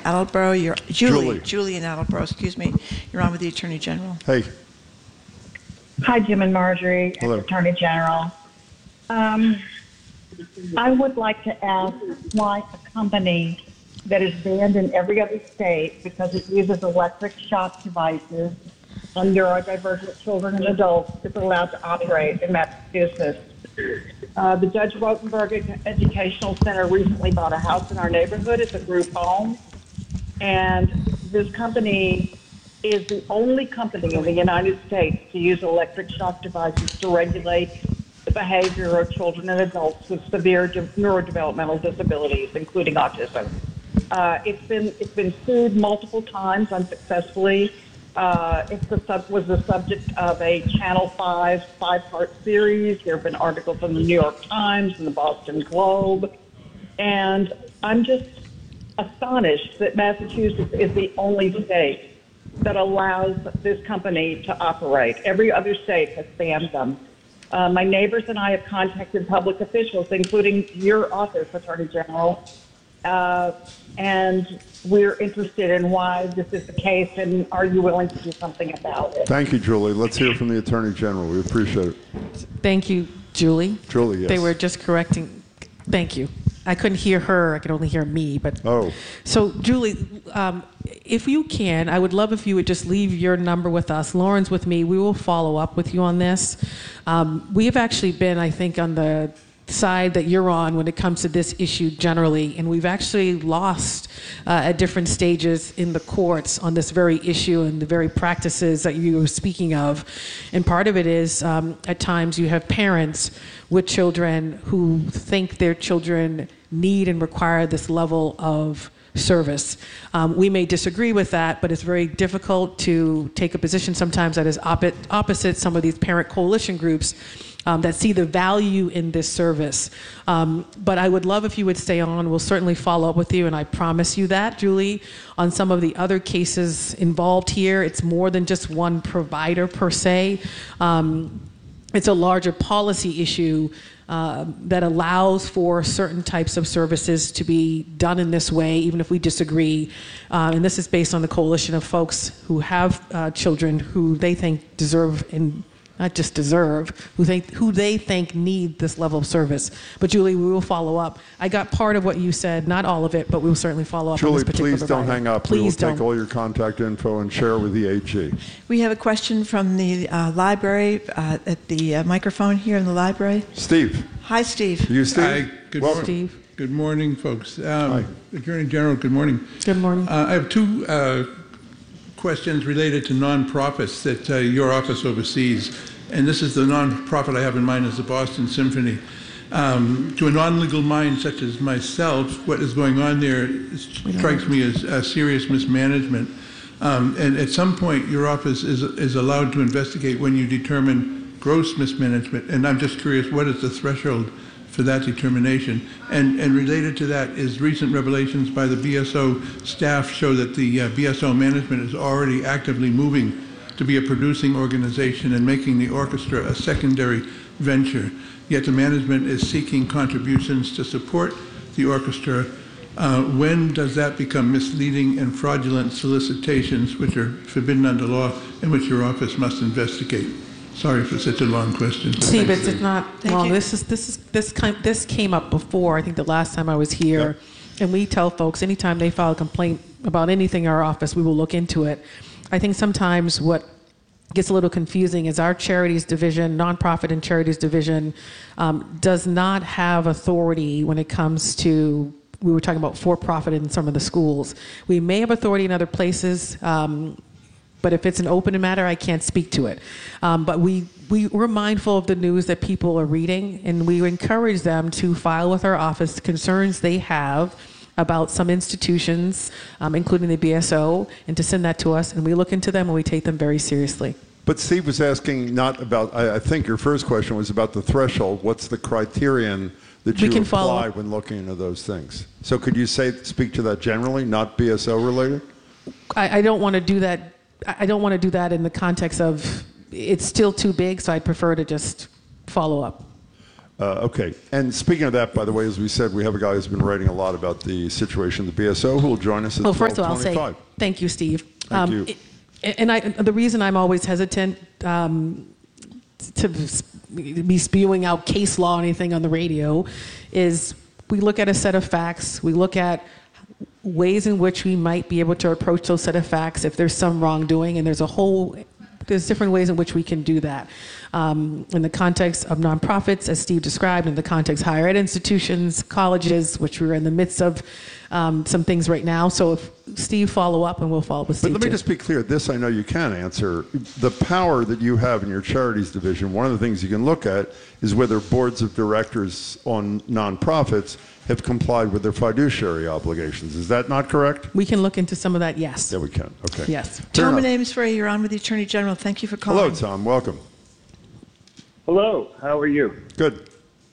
Attleboro. You're Julie in Attleboro, excuse me. You're on with the Attorney General. Hey. Hi, Jim and Marjorie, Hello. Attorney General. I would like to ask why a company that is banned in every other state because it uses electric shock devices on neurodivergent children and adults is allowed to operate in Massachusetts. The Judge Rotenberg Educational Center recently bought a house in our neighborhood. It's a group home. And this company is the only company in the United States to use electric shock devices to regulate the behavior of children and adults with severe neurodevelopmental disabilities, including autism. It's been sued multiple times unsuccessfully. It was the subject of a Channel 5 five-part series. There have been articles in the New York Times and the Boston Globe. And I'm just astonished that Massachusetts is the only state that allows this company to operate. Every other state has banned them. My neighbors and I have contacted public officials, including your office, Attorney General, and we're interested in why this is the case, and are you willing to do something about it? Thank you, Julie. Let's hear from the Attorney General. We appreciate it. Thank you, Julie. Julie, yes. They were just correcting. Thank you. I couldn't hear her. I could only hear me. But oh. So, Julie, if you can, I would love if you would just leave your number with us. Lauren's with me. We will follow up with you on this. We have actually been, I think, on the side that you're on when it comes to this issue generally, and we've actually lost at different stages in the courts on this very issue and the very practices that you were speaking of. And part of it is at times you have parents with children who think their children need and require this level of service. We may disagree with that, but it's very difficult to take a position sometimes that is opposite some of these parent coalition groups that see the value in this service. But I would love if you would stay on. We'll certainly follow up with you, and I promise you that, Julie, on some of the other cases involved here. It's more than just one provider per se. It's a larger policy issue that allows for certain types of services to be done in this way, even if we disagree. And this is based on the coalition of folks who have children who they think deserve, and not just deserve, who they think need this level of service. But Julie, we will follow up. I got part of what you said, not all of it, but we will certainly follow up on this particular Julie, please don't hang up. Please we will take all your contact info and share with the AG. We have a question from the library at the microphone here in the library. Steve. Hi, Steve. You, Steve? Hi, good Welcome. Steve. Good morning, folks. Hi. Attorney General, good morning. Good morning. I have two questions related to nonprofits that your office oversees. And this is the nonprofit I have in mind is the Boston Symphony. To a non-legal mind such as myself, what is going on there strikes me as serious mismanagement. And at some point, your office is allowed to investigate when you determine gross mismanagement. And I'm just curious, what is the threshold for that determination? And related to that is recent revelations by the BSO staff show that the BSO management is already actively moving to be a producing organization and making the orchestra a secondary venture. Yet the management is seeking contributions to support the orchestra. When does that become misleading and fraudulent solicitations which are forbidden under law and which your office must investigate? Sorry for such a long question. Steve, it's not long. This came up before, I think the last time I was here. Yep. And we tell folks anytime they file a complaint about anything in our office, we will look into it. I think sometimes what gets a little confusing is our charities division, nonprofit and charities division, does not have authority when it comes to, we were talking about for-profit in some of the schools. We may have authority in other places, but if it's an open matter, I can't speak to it. But we're mindful of the news that people are reading, and we encourage them to file with our office concerns they have about some institutions, including the BSO, and to send that to us, and we look into them and we take them very seriously. But Steve was asking not about, I think your first question was about the threshold. What's the criterion that you apply when looking into those things? So could you speak to that generally, not BSO related? I don't want to do that. I don't want to do that in the context of it's still too big, so I'd prefer to just follow up. Okay. And speaking of that, by the way, as we said, we have a guy who's been writing a lot about the situation of the BSO who will join us at 12:25. First of all, I'll say thank you, Steve. Thank you. The reason I'm always hesitant to be spewing out case law or anything on the radio is we look at a set of facts, we look at ways in which we might be able to approach those set of facts if there's some wrongdoing, and there's different ways in which we can do that. In the context of nonprofits, as Steve described, in the context of higher ed institutions, colleges, which we're in the midst of some things right now. So if Steve follow up, and we'll follow up with Steve. But let me just be clear, this I know you can answer. The power that you have in your charities division, one of the things you can look at is whether boards of directors on nonprofits have complied with their fiduciary obligations. Is that not correct? We can look into some of that, yes. Yeah, we can. Okay. Yes. Tom Amesbury, you're on with the Attorney General. Thank you for calling. Hello, Tom. Welcome. Hello, how are you? Good.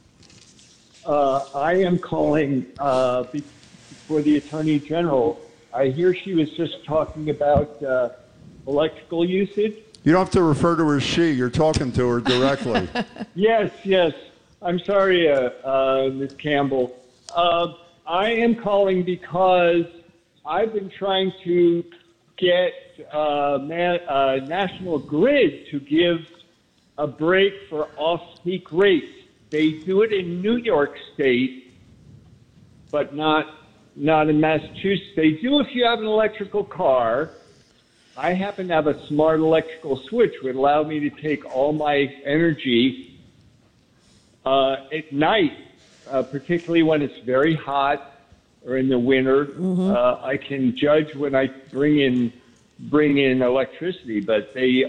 I am calling for the Attorney General. I hear she was just talking about electrical usage. You don't have to refer to her as she. You're talking to her directly. Yes. I'm sorry, Ms. Campbell. I am calling because I've been trying to get National Grid to give a break for off-peak rates. They do it in New York State, but not in Massachusetts. They do if you have an electrical car. I happen to have a smart electrical switch, which would allow me to take all my energy at night, particularly when it's very hot or in the winter. Mm-hmm. I can judge when I bring in electricity, but they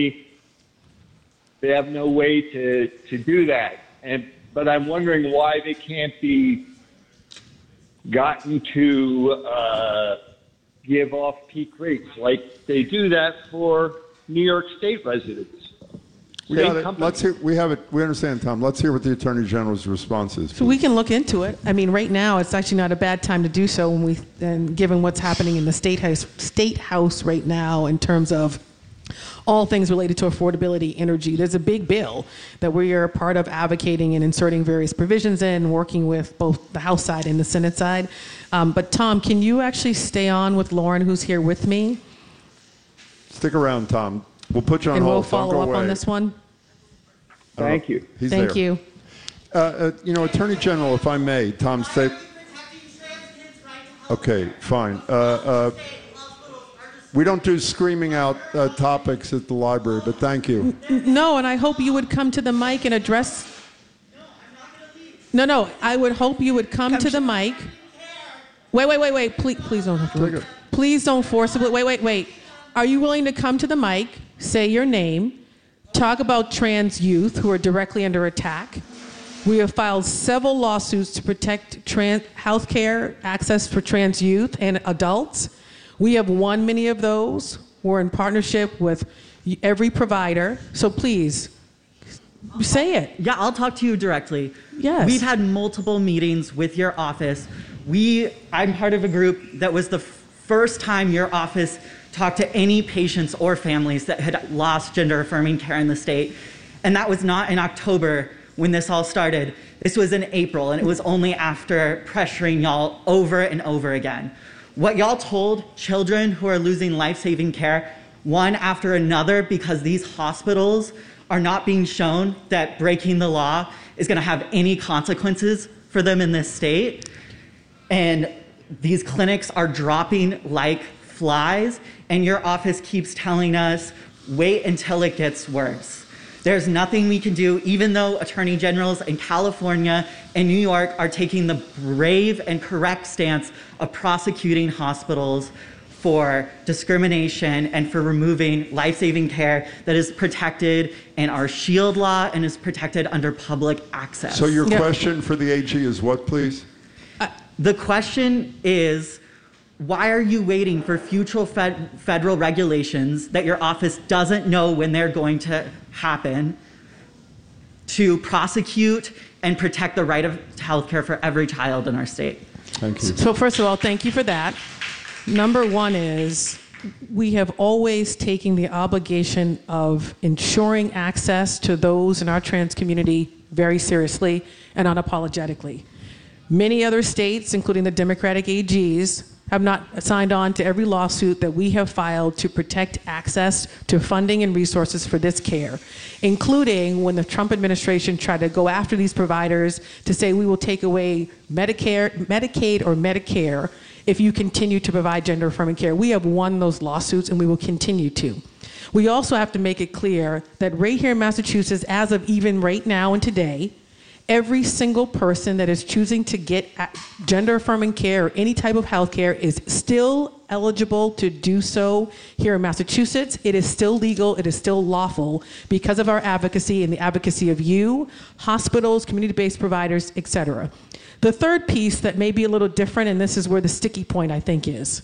have no way to do that. But I'm wondering why they can't be gotten to give off-peak rates like they do that for New York State residents. We got it. Let's hear. We have it. We understand, Tom. Let's hear what the Attorney General's response is. So we can look into it. I mean, right now it's actually not a bad time to do so given what's happening in the state house right now in terms of all things related to affordability, energy. There's a big bill that we are a part of advocating and inserting various provisions in, working with both the House side and the Senate side. But Tom, can you actually stay on with Lauren, who's here with me? Stick around, Tom. We'll put you on hold. And we'll follow up on this one. Thank you. He's Thank there. you. Attorney General, if I may, Tom, say. Okay, fine. We don't do screaming out topics at the library, but thank you. No, and I hope you would come to the mic and address. No, I would hope you would come to the mic. Wait. Please don't have to. Please don't forcibly. Wait. Are you willing to come to the mic, say your name, talk about trans youth who are directly under attack? We have filed several lawsuits to protect health care access for trans youth and adults. We have won many of those. We're in partnership with every provider. So please, say it. Yeah, I'll talk to you directly. Yes. We've had multiple meetings with your office. I'm part of a group that was the first time your office talked to any patients or families that had lost gender-affirming care in the state. And that was not in October when this all started. This was in April, and it was only after pressuring y'all over and over again. What y'all told children who are losing life-saving care, one after another, because these hospitals are not being shown that breaking the law is going to have any consequences for them in this state. And these clinics are dropping like flies, and your office keeps telling us, wait until it gets worse. There's nothing we can do, even though attorney generals in California and New York are taking the brave and correct stance of prosecuting hospitals for discrimination and for removing life-saving care that is protected in our SHIELD law and is protected under public access. So your question for the AG is what, please? The question is, why are you waiting for future federal regulations that your office doesn't know when they're going to happen to prosecute and protect the right of health care for every child in our state? Thank you. So first of all, thank you for that. Number one is we have always taken the obligation of ensuring access to those in our trans community very seriously and unapologetically. Many other states, including the Democratic AGs, have not signed on to every lawsuit that we have filed to protect access to funding and resources for this care, including when the Trump administration tried to go after these providers to say we will take away Medicaid or Medicare if you continue to provide gender-affirming care. We have won those lawsuits and we will continue to. We also have to make it clear that right here in Massachusetts, as of even right now and today, every single person that is choosing to get gender-affirming care or any type of health care is still eligible to do so here in Massachusetts. It is still legal, it is still lawful because of our advocacy and the advocacy of you, hospitals, community-based providers, et cetera. The third piece that may be a little different, and this is where the sticky point I think is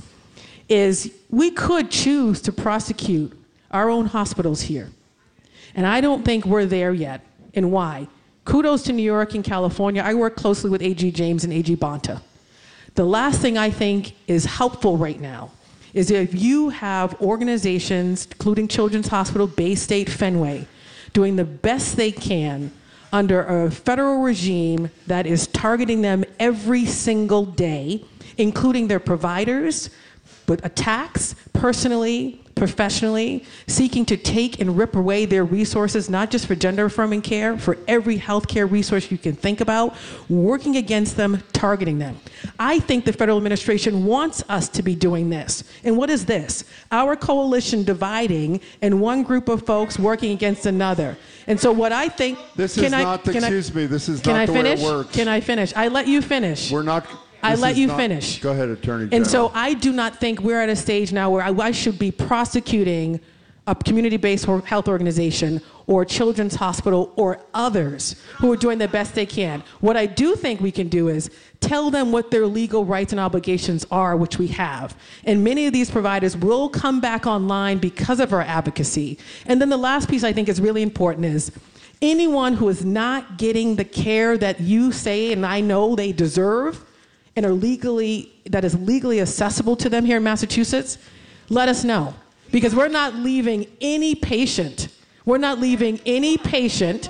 we could choose to prosecute our own hospitals here. And I don't think we're there yet. And why? Kudos to New York and California. I work closely with AG James and AG Bonta. The last thing I think is helpful right now is if you have organizations, including Children's Hospital, Bay State, Fenway, doing the best they can under a federal regime that is targeting them every single day, including their providers, with attacks personally, professionally, seeking to take and rip away their resources, not just for gender-affirming care, for every healthcare resource you can think about, working against them, targeting them. I think the federal administration wants us to be doing this. And what is this? Our coalition dividing and one group of folks working against another. And so what I think... This is not the way it works. Can I finish? I let you finish. We're not... I let you finish. Go ahead, Attorney General. And so I do not think we're at a stage now where I should be prosecuting a community-based health organization or Children's Hospital or others who are doing the best they can. What I do think we can do is tell them what their legal rights and obligations are, which we have. And many of these providers will come back online because of our advocacy. And then the last piece I think is really important is anyone who is not getting the care that you say and I know they deserve and that is legally accessible to them here in Massachusetts, let us know. Because we're not leaving any patient, we are not leaving any patient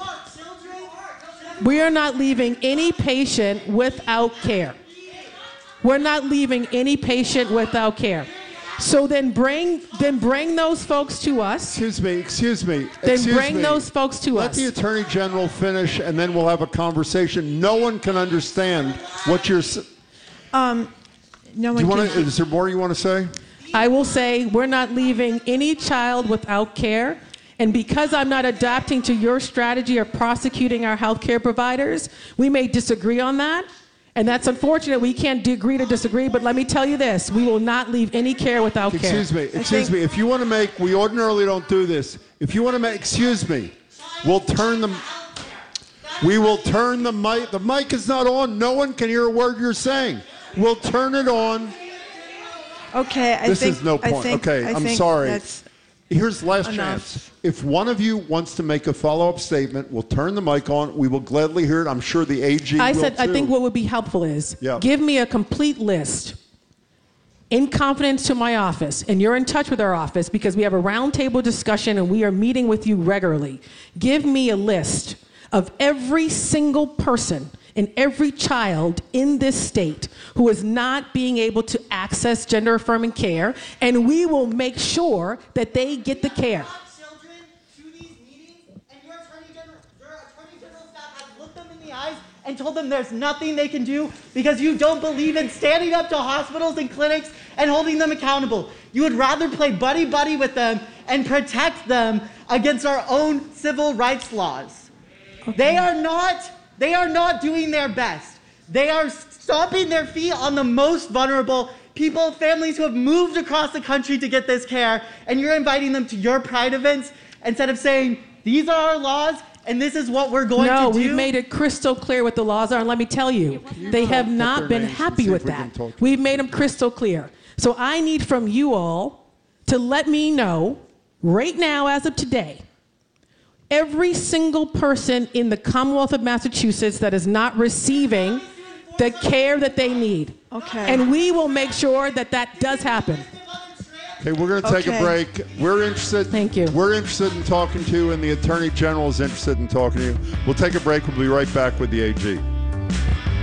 without care. We're not leaving any patient without care. So then bring those folks to us. Excuse me. Bring those folks to us. Let the Attorney General finish, and then we'll have a conversation. No one can understand what you're... Is there more you want to say? I will say we're not leaving any child without care. And because I'm not adapting to your strategy of prosecuting our healthcare providers, we may disagree on that. And that's unfortunate. We can't agree to disagree. But let me tell you this. We will not leave any care without care. Excuse me. If you want to make... We ordinarily don't do this. If you want to make... Excuse me. We'll turn them... We will turn the mic... The mic is not on. No one can hear a word you're saying. We'll turn it on. Okay, This is no point. I'm sorry. Here's the last chance. If one of you wants to make a follow-up statement, we'll turn the mic on. We will gladly hear it. I'm sure the AG will too. I think what would be helpful is give me a complete list in confidence to my office, and you're in touch with our office because we have a roundtable discussion and we are meeting with you regularly. Give me a list of every single person and every child in this state who is not being able to access gender-affirming care, and we will make sure that they get the care. Children to these meetings, and your Attorney General staff has looked them in the eyes and told them there's nothing they can do because you don't believe in standing up to hospitals and clinics and holding them accountable. You would rather play buddy-buddy with them and protect them against our own civil rights laws. Okay. They are not doing their best. They are stomping their feet on the most vulnerable people, families who have moved across the country to get this care, and you're inviting them to your Pride events instead of saying, these are our laws, and this is what we're going to do. No, we've made it crystal clear what the laws are, and let me tell you, they have not been happy with that. We've made them crystal clear. So I need from you all to let me know, right now as of today, every single person in the Commonwealth of Massachusetts that is not receiving the care that they need. Okay. And we will make sure that that does happen. Okay, we're going to take a break. We're interested. Thank you. We're interested in talking to you, and the Attorney General is interested in talking to you. We'll take a break. We'll be right back with the AG.